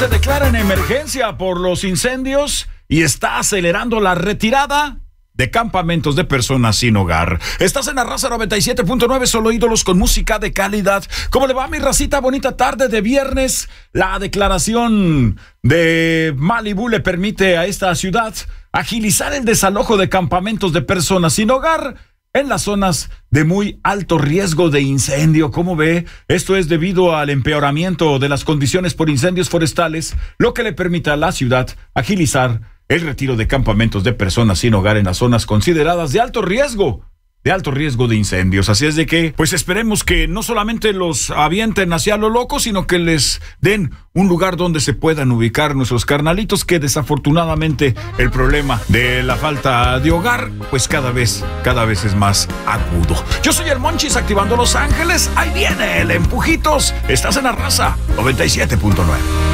se declara en emergencia por los incendios y está acelerando la retirada de campamentos de personas sin hogar. Estás en la Raza 97.9, solo ídolos con música de calidad. ¿Cómo le va, mi racita? Bonita tarde de viernes. La declaración de Malibú le permite a esta ciudad agilizar el desalojo de campamentos de personas sin hogar en las zonas de muy alto riesgo de incendio. ¿Cómo ve? Esto es debido al empeoramiento de las condiciones por incendios forestales, lo que le permite a la ciudad agilizar el retiro de campamentos de personas sin hogar en las zonas consideradas de alto riesgo de incendios. Así es de que, pues esperemos que no solamente los avienten hacia lo loco, sino que les den un lugar donde se puedan ubicar nuestros carnalitos, que desafortunadamente el problema de la falta de hogar, pues cada vez es más agudo. Yo soy el Monchis, activando Los Ángeles. Ahí viene el Empujitos. Estás en la Raza 97.9.